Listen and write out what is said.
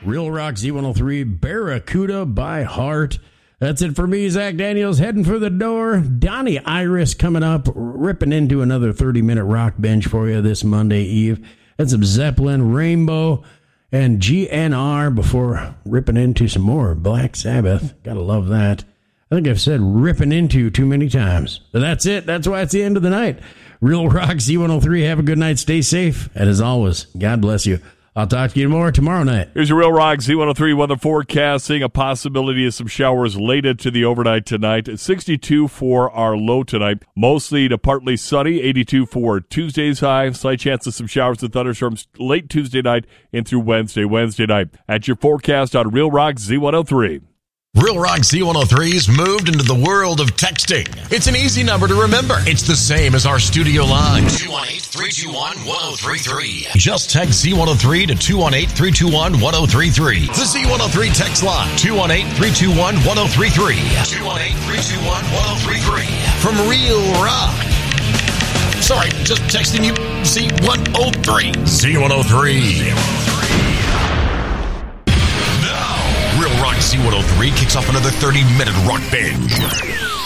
Real Rock Z103, Barracuda by Heart. That's it for me, Zach Daniels, heading for the door. Donnie Iris coming up, ripping into another 30-minute rock bench for you this Monday Eve. That's some Zeppelin, Rainbow, and GNR before ripping into some more Black Sabbath. Gotta love that. I think I've said ripping into too many times. But that's it. That's why it's the end of the night. Real Rock Z103, have a good night. Stay safe. And as always, God bless you. I'll talk to you more tomorrow night. Here's your Real Rock Z103 weather forecasting. A possibility of some showers late into the overnight tonight. 62 for our low tonight. Mostly to partly sunny. 82 for Tuesday's high. Slight chance of some showers and thunderstorms late Tuesday night and through Wednesday night. At your forecast on Real Rock Z103. Real Rock Z103's moved into the world of texting. It's an easy number to remember. It's the same as our studio line. 218-321-1033. Just text Z103 to 218-321-1033. The Z103 text line. 218-321-1033. 218-321-1033. From Real Rock. Sorry, just texting you Z103. Z103. Real Rock Z103 kicks off another 30-minute rock binge.